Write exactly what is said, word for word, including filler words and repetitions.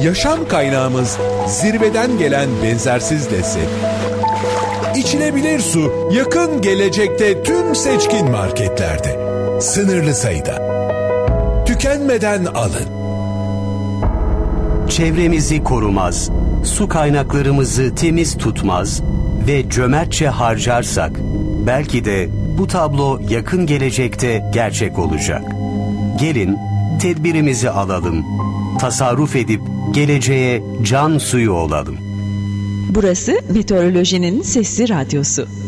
Yaşam kaynağımız zirveden gelen benzersiz lezzet. İçilebilir su yakın gelecekte tüm seçkin marketlerde. Sınırlı sayıda. Tükenmeden alın. Çevremizi korumaz, su kaynaklarımızı temiz tutmaz ve cömertçe harcarsak belki de bu tablo yakın gelecekte gerçek olacak. Gelin tedbirimizi alalım, tasarruf edip geleceğe can suyu olalım. Burası Meteorolojinin Sesi Radyosu.